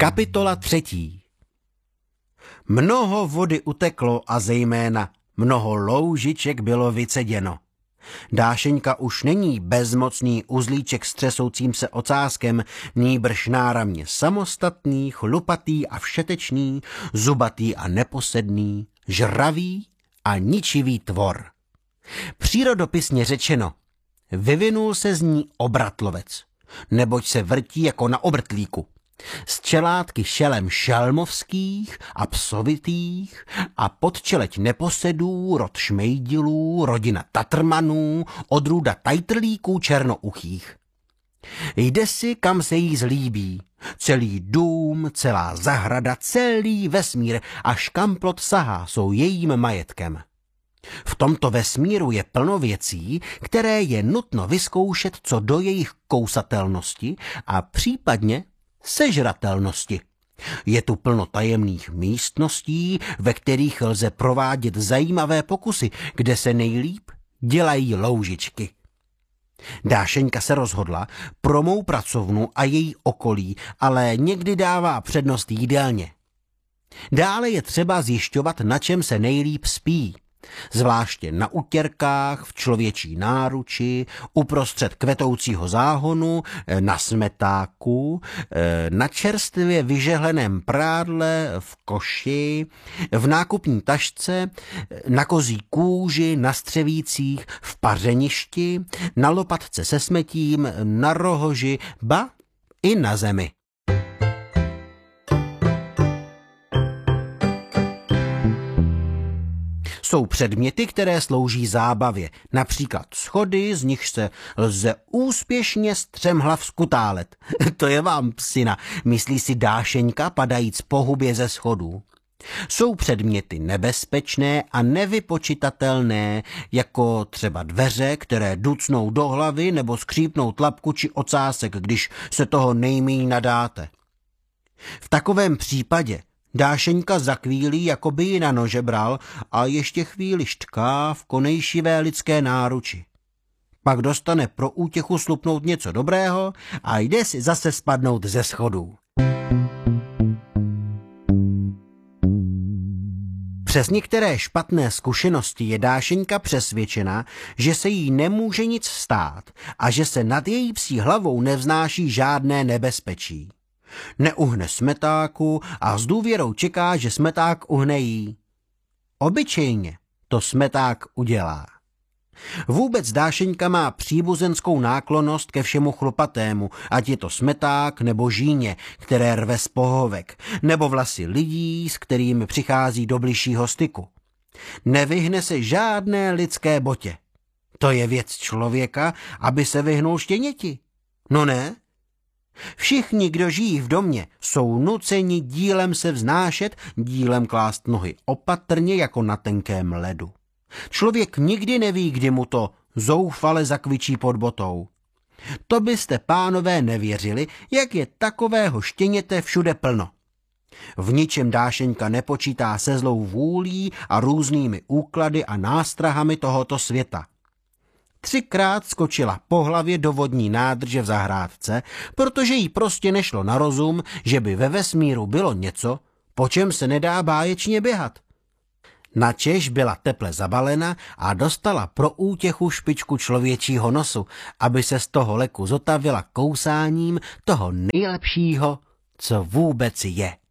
Kapitola 3. Mnoho vody uteklo a zejména mnoho loužiček bylo vyceděno. Dášeňka už není bezmocný uzlíček s třesoucím se ocáskem, nýbrž náramně samostatný, chlupatý a všetečný, zubatý a neposedný, žravý a ničivý tvor. Přírodopisně řečeno, vyvinul se z ní obratlovec, neboť se vrtí jako na obrtlíku. Z čelátky šelem šelmovských a psovitých a podčeleť neposedů, rod šmejdilů, rodina tatrmanů, odrůda tajtrlíků černouchých. Jde si, kam se jí zlíbí. Celý dům, celá zahrada, celý vesmír, až kam plot sahá, jsou jejím majetkem. V tomto vesmíru je plno věcí, které je nutno vyzkoušet co do jejich kousatelnosti a případně sežratelnosti. Je tu plno tajemných místností, ve kterých lze provádět zajímavé pokusy, kde se nejlíp dělají loužičky. Dášeňka se rozhodla pro mou pracovnu a její okolí, ale někdy dává přednost jídelně. Dále je třeba zjišťovat, na čem se nejlíp spí. Zvláště na utěrkách, v člověčí náruči, uprostřed kvetoucího záhonu, na smetáku, na čerstvě vyžehleném prádle, v koši, v nákupní tašce, na kozí kůži, na střevících, v pařeništi, na lopatce se smetím, na rohoži, ba i na zemi. Jsou předměty, které slouží zábavě, například schody, z nichž se lze úspěšně střemhlav skutálet. To je vám psina, myslí si Dášeňka, padajíc po hubě ze schodů. Jsou předměty nebezpečné a nevypočitatelné, jako třeba dveře, které ducnou do hlavy nebo skřípnou tlapku či ocásek, když se toho nejmíň nadáte. V takovém případě Dášeňka zakvílí, jako by ji na nože bral a ještě chvíli šťká v konejšivé lidské náruči. Pak dostane pro útěchu slupnout něco dobrého a jde si zase spadnout ze schodů. Přes některé špatné zkušenosti je Dášeňka přesvědčena, že se jí nemůže nic stát a že se nad její psí hlavou nevznáší žádné nebezpečí. Neuhne smetáku a s důvěrou čeká, že smeták uhne jí. Obyčejně to smeták udělá. Vůbec Dášeňka má příbuzenskou náklonnost ke všemu chlupatému, ať je to smeták nebo žíně, které rve z pohovek, nebo vlasy lidí, s kterými přichází do bližšího styku. Nevyhne se žádné lidské botě. To je věc člověka, aby se vyhnul štěněti. No ne? Všichni, kdo žijí v domě, jsou nuceni dílem se vznášet, dílem klást nohy opatrně jako na tenkém ledu. Člověk nikdy neví, kdy mu to zoufale zakvičí pod botou. To byste, pánové, nevěřili, jak je takového štěněte všude plno. V ničem Dášeňka nepočítá se zlou vůlí a různými úklady a nástrahami tohoto světa. 3krát skočila po hlavě do vodní nádrže v zahrádce, protože jí prostě nešlo na rozum, že by ve vesmíru bylo něco, po čem se nedá báječně běhat. Načež byla teple zabalena a dostala pro útěchu špičku člověčího nosu, aby se z toho leku zotavila kousáním toho nejlepšího, co vůbec je.